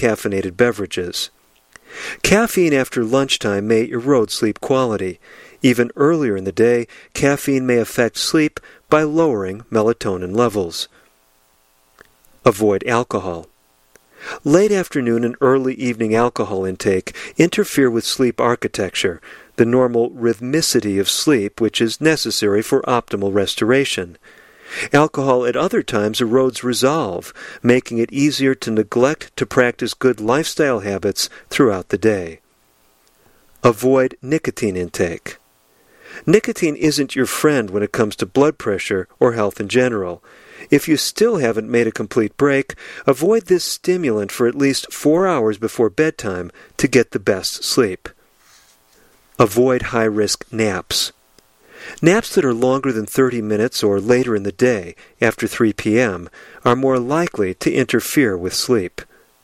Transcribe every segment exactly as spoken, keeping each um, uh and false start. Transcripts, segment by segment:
caffeinated beverages. Caffeine after lunchtime may erode sleep quality. Even earlier in the day, caffeine may affect sleep by lowering melatonin levels. Avoid alcohol. Late afternoon and early evening alcohol intake interfere with sleep architecture, the normal rhythmicity of sleep which is necessary for optimal restoration. Alcohol at other times erodes resolve, making it easier to neglect to practice good lifestyle habits throughout the day. Avoid nicotine intake. Nicotine isn't your friend when it comes to blood pressure or health in general. If you still haven't made a complete break, avoid this stimulant for at least four hours before bedtime to get the best sleep. Avoid high-risk naps. Naps that are longer than thirty minutes or later in the day, after three p.m., are more likely to interfere with sleep.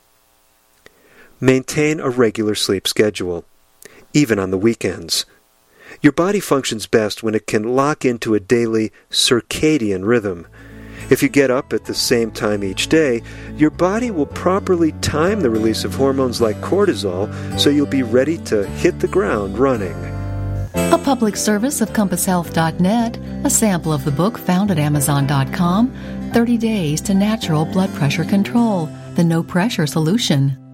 Maintain a regular sleep schedule, even on the weekends. Your body functions best when it can lock into a daily circadian rhythm. If you get up at the same time each day, your body will properly time the release of hormones like cortisol, so you'll be ready to hit the ground running. A public service of compass health dot net, a sample of the book found at amazon dot com, thirty days to Natural Blood Pressure Control, the No Pressure Solution.